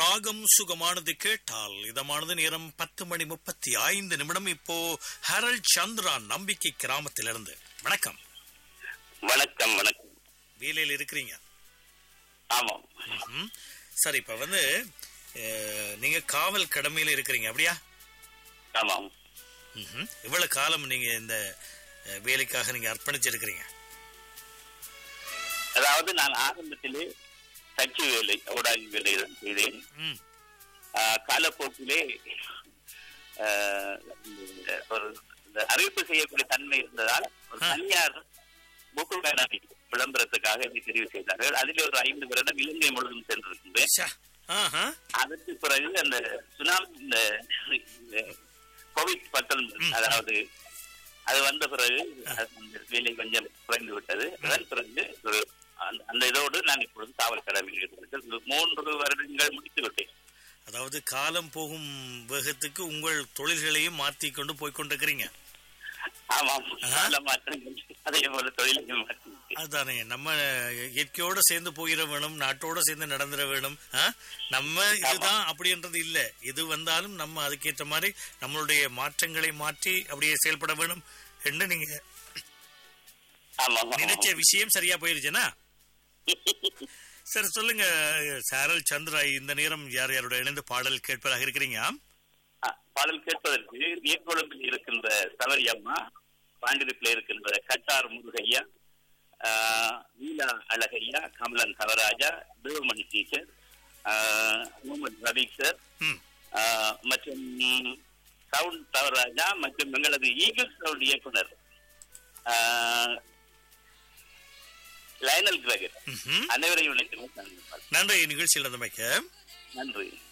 ராகம் சுகமானது கேட்டால் இதமானது. நேரம் 10:35. இப்போ ஹரல் சந்திரா நம்பிக்கை கிராமத்திலிருந்து. வணக்கம். வணக்கம். வணக்கம். வேலையில் இருக்கிறீங்க? ஆமாம். சரி, இப்ப நீங்க காவல் கடமையில இருக்கிறீங்க அப்படியா? ஆமாம். இவ்வளவு காலம் நீங்க இந்த வேலைக்காக நீங்க அர்ப்பணிச்சிருக்கிறீங்க? அதாவது நான் ஆரம்பத்திலே தச்சு வேலை, ஊடக வேலை செய்தேன். காலப்போக்கிலே ஒரு அறிவிப்பு செய்யக்கூடிய தன்மை இருந்ததால் ஒரு தனியார் புக்கு மேலாண்மை விளம்பரத்துக்காக என்னை தெரிவு செய்தார்கள். அதில் ஒரு 5 வருடம் இலங்கை முழுவதும் சென்றிருக்கின்றேன். அதற்கு பிறகு அந்த சுனாமி, இந்த COVID-19, அதாவது அது வந்த பிறகு வேலை கொஞ்சம் குறைந்து விட்டது. அதன் பிறகு அந்த இதோடு நான் இப்பொழுது காவல் கடமையில் இருக்கிறேன். 3 வருடங்கள் முடித்து விட்டேன். அதாவது காலம் போகும் வேகத்துக்கு உங்கள் தொழில்களையும் மாற்றி கொண்டு போய்கொண்டிருக்கிறீங்க. ஆமாம், மாற்றங்கள் அதே போல தொழிலையும் மாற்றி. அதுதானே, நம்ம இயற்கையோட சேர்ந்து போயிட வேணும், நாட்டோட சேர்ந்து நடந்துட வேணும். நம்ம இதுதான் அப்படின்றது இல்ல. எது வந்தாலும் நம்ம அதுக்கேற்ற மாதிரி நம்மளுடைய மாற்றங்களை மாற்றி அப்படியே செயல்பட வேணும் என்று நீங்க நினைச்ச விஷயம் சரியா போயிருச்சுன்னா. சரி, சொல்லுங்க ஹரல் சந்திரா, இந்த நேரம் யார் யாரோட இணைந்து பாடல் கேட்பதாக இருக்கிறீங்க? பாடல் கேட்பதற்கு வியக்கொழும்பில் இருக்கின்ற சவரி அம்மா, பாண்டிருப்பில் இருக்கின்ற கட்டார் முருகையா, நீலா அழகையா, கமலன் தவராஜா, தேவமணி டீச்சர், முகமது ரபீக் சார் மற்றும் சவுண்ட் தவராஜா மற்றும் எங்களது ஈகிள் சவுண்ட் இயக்குனர் லயனல் கிரகர், அனைவரையும் நன்றி நிகழ்ச்சியில் இருந்தமைக்க. நன்றி.